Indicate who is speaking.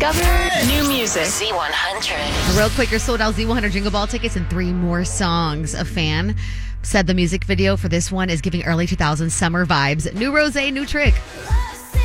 Speaker 1: Discover new music.
Speaker 2: Z100.
Speaker 1: Real quick, you're sold out Z100 Jingle Ball tickets and 3 more songs. A fan said the music video for this one is giving early 2000s summer vibes. New Rosé, new trick.